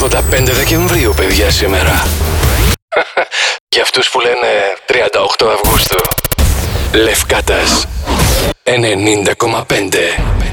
85 Δεκεμβρίου, παιδιά, σήμερα. Για αυτούς που λένε 38 Αυγούστου. Λευκάτας 90,5.